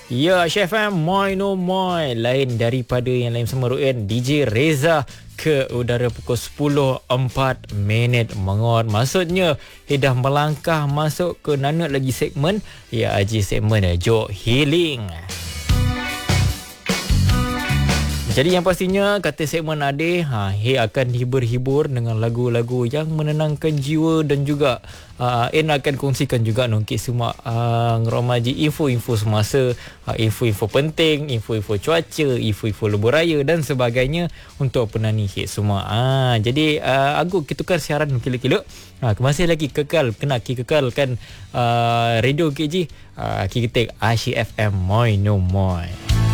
Ya, Chef M, Moi no Moi. Lain daripada yang lain sama Ruin, DJ Reza ke udara pukul 10.04 mengot. Maksudnya, dah melangkah masuk ke nanut lagi segmen. Ya, Haji segmen Jok Healing. Jadi yang pastinya kata segmen Ade, akan hibur-hibur dengan lagu-lagu yang menenangkan jiwa dan juga En akan kongsikan juga nongkit semua ngeromaji info-info semasa, info-info penting, info-info cuaca, info-info lebuh raya dan sebagainya untuk penani hit semua. Jadi aku tukar siaran kilo-kilo. Masih lagi kekal, kena kekalkan radio KG, ketik Asyik FM Moi no Moi.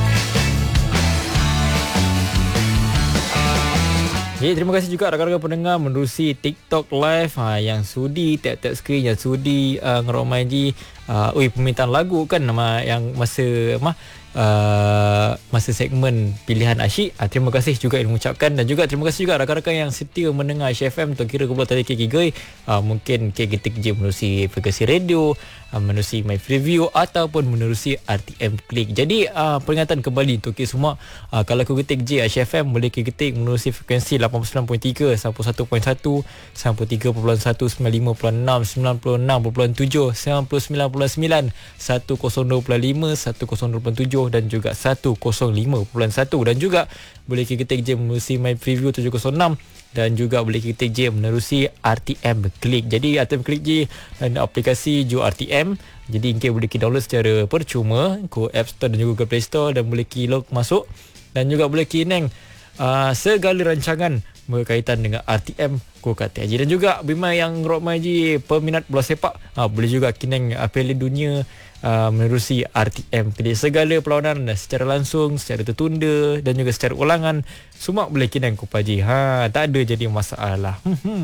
Jadi terima kasih juga rakan-rakan pendengar menerusi TikTok Live yang sudi tap-tap skrin, yang sudi ngeromaji permintaan lagu kan nama yang masa segmen pilihan asyik. Terima kasih juga yang mengucapkan dan juga terima kasih juga rakan-rakan yang setia mendengar HFM untuk kira kumpulan tadi KGG. Mungkin ketik je menerusi frekuensi radio, menerusi My Preview ataupun menerusi RTM Klik. Jadi peringatan kembali untuk kita semua, kalau kau ketik je HFM boleh ketik menerusi frekuensi 89.3, 91.1, 93.1, 95.6, 96.7, 99.9, 102.5, 102.7 dan juga 105.1 dan juga boleh ketik je menerusi My Preview 706 dan juga boleh ketik je menerusi RTM Klik. Jadi RTM Klik je aplikasi Jo RTM. Jadi kita boleh download secara percuma ke App Store dan juga Google Play Store dan boleh log masuk dan juga boleh kineng segala rancangan berkaitan dengan RTM Kokate Haji dan juga bima yang Rokmaji peminat bola sepak boleh juga kineng Piala Dunia menerusi RTM. Jadi segala perlawanan secara langsung, secara tertunda dan juga secara ulangan semua boleh kineng Kopaji. Tak ada jadi masalah.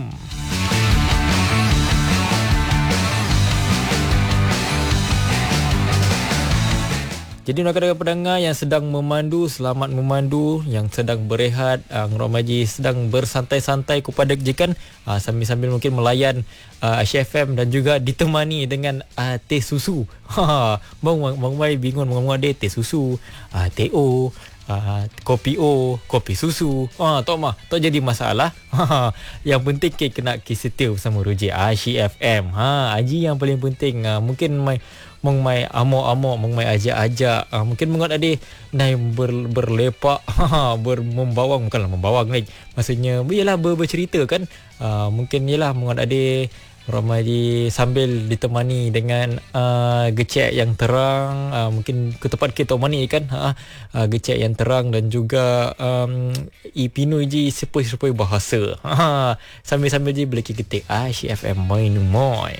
Jadi rakan-rakan pendengar yang sedang memandu, selamat memandu. Yang sedang berehat, Romaji sedang bersantai-santai kepada kejikan, sambil-sambil mungkin melayan HFM dan juga ditemani dengan teh susu. Bang Mai bingung mengapa dia teh susu, teh O, kopi O, kopi susu. Tak mah, tak jadi masalah. Yang penting kena setia bersama Ruji Asyik FM. Haji yang paling penting. Mungkin Mai amok-amok, mai ajak-ajak, mungkin mengat adik naik berlepak, membawang, bukanlah membawang ni. Maksudnya iyalah bercerita kan. Mungkin iyalah mengat adik Ramaji sambil ditemani dengan gecek yang terang, mungkin ke tempat kita mani kan, gecek yang terang dan juga ipinu je sepoi-sepoi bahasa. Sambil-sambil je boleh ketik Asyik FM Moi no Moi.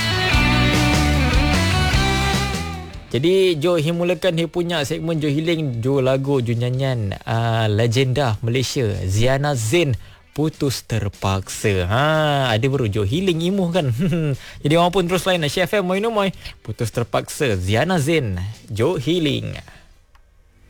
Jadi Jo mulakan dia punya segmen Jo Healing, Jo lagu, Jo nyanyian legenda Malaysia Ziana Zain, Putus Terpaksa. Ada baru Jo Healing imuh kan. Jadi orang pun terus lain Asyik FM Moi no Moi, Putus Terpaksa Ziana Zain, Jo Healing.